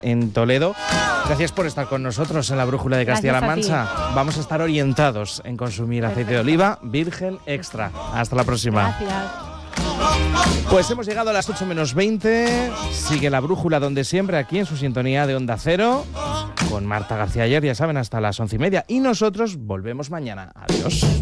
en Toledo. Gracias por estar con nosotros en la Brújula de Castilla-La Mancha. Vamos a estar orientados en consumir aceite de oliva virgen extra. Hasta la próxima. Gracias. Pues hemos llegado a las 8 menos 20. Sigue la Brújula donde siempre, aquí en su sintonía de Onda Cero, con Marta García Ayer, ya saben, hasta las 11:30. Y nosotros volvemos mañana. Adiós.